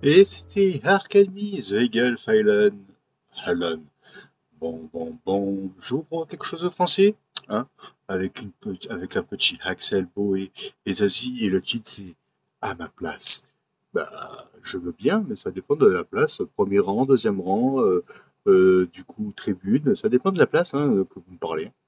Et c'était Harkemi, The Eagle Fallon. Fallon. Bon, je vous prends quelque chose de français, hein, avec un petit Axel Beau et Zazie, et le titre c'est À ma place. Bah, je veux bien, mais ça dépend de la place. Premier rang, deuxième rang, du coup, tribune, ça dépend de la place hein, que vous me parlez.